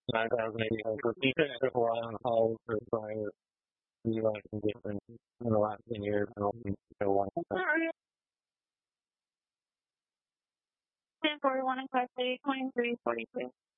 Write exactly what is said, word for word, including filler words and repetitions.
nine thousand eighty acres. You couldn't took a while on hold for prior U S conditions in the last ten years. I don't think so one. ten forty-one and class A, twenty-three forty-two.